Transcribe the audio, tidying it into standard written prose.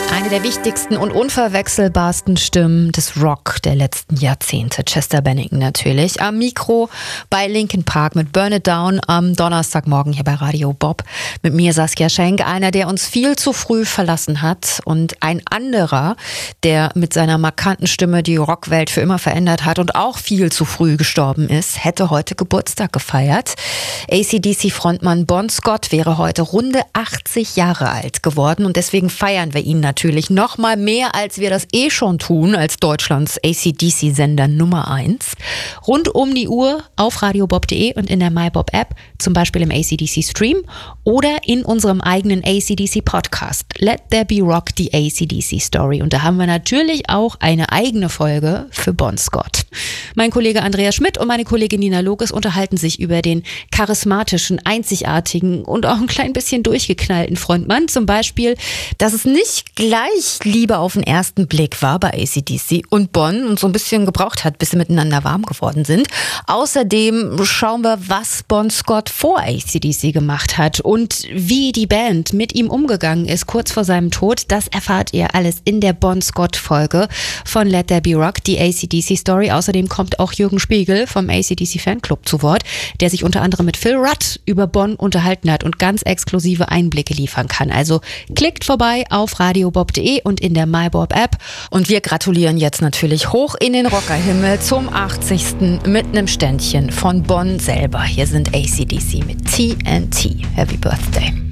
Eine der wichtigsten und unverwechselbarsten Stimmen des Rock der letzten Jahrzehnte. Chester Bennington natürlich. Am Mikro bei Linkin Park mit Burn It Down am Donnerstagmorgen hier bei Radio Bob. Mit mir Saskia Schenk, einer, der uns viel zu früh verlassen hat. Und ein anderer, der mit seiner markanten Stimme die Rockwelt für immer verändert hat und auch viel zu früh gestorben ist, hätte heute Geburtstag gefeiert. AC/DC-Frontmann Bon Scott wäre heute runde 80 Jahre alt geworden. Und deswegen feiern wir ihn natürlich noch mal mehr, als wir das schon tun, als Deutschlands AC/DC-Sender Nummer 1. Rund um die Uhr auf radiobob.de und in der MyBob-App, zum Beispiel im AC/DC-Stream oder in unserem eigenen AC/DC-Podcast. Let There Be Rock, die AC/DC-Story. Und da haben wir natürlich auch eine eigene Folge für Bon Scott. Mein Kollege Andreas Schmidt und meine Kollegin Nina Loges unterhalten sich über den charismatischen, einzigartigen und auch ein klein bisschen durchgeknallten Frontmann. Zum Beispiel, dass es nicht gleich Liebe auf den ersten Blick war bei AC/DC und Bon und so ein bisschen gebraucht hat, bis sie miteinander warm geworden sind. Außerdem schauen wir, was Bon Scott vor AC/DC gemacht hat und wie die Band mit ihm umgegangen ist kurz vor seinem Tod. Das erfahrt ihr alles in der Bon Scott-Folge von Let There Be Rock, die AC/DC-Story. Außerdem kommt auch Jürgen Spiegel vom AC/DC-Fanclub zu Wort, der sich unter anderem mit Phil Rudd über Bon unterhalten hat und ganz exklusive Einblicke liefern kann. Also klickt vorbei auf radiobob.de und in der MyBob-App. Und wir gratulieren jetzt natürlich hoch in den Rockerhimmel zum 80. mit einem Ständchen von Bon selber. Hier sind AC/DC mit TNT. Happy Birthday.